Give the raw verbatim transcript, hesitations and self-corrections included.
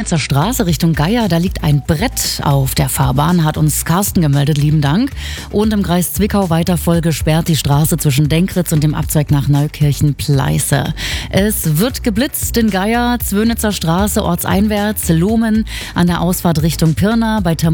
Zwönitzer Straße Richtung Geier, da liegt ein Brett auf der Fahrbahn, hat uns Carsten gemeldet, lieben Dank. Und im Kreis Zwickau weiter voll gesperrt die Straße zwischen Denkritz und dem Abzweig nach Neukirchen-Pleiße. Es wird geblitzt in Geier, Zwönitzer Straße ortseinwärts, Lohmen an der Ausfahrt Richtung Pirna bei Tempo